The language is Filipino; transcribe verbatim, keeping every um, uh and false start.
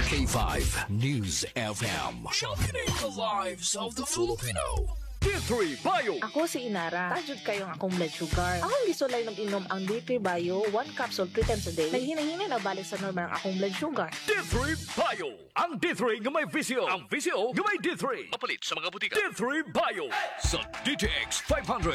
K five News F M. Championing the lives of the Filipino. D three Bio. Ako si Inara. Tajud kayong akong blood sugar. Akong gisulay ng inom ang D three Bio, one capsule three times a day. Naghinahina na balik sa normal ang akong blood sugar. D three Bio. Ang D three nga may visio. Ang visio nga may D three. Mapalit sa mga butika. D three Bio. Sa D T X five hundred.